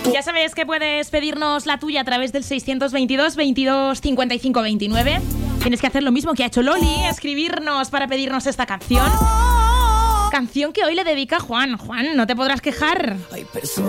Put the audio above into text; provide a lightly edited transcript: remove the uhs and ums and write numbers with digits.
Ya sabes que puedes pedirnos la tuya a través del 622 22 55 29. Tienes que hacer lo mismo que ha hecho Loli, escribirnos para pedirnos esta canción. Canción que hoy le dedica a Juan. Juan, no te podrás quejar.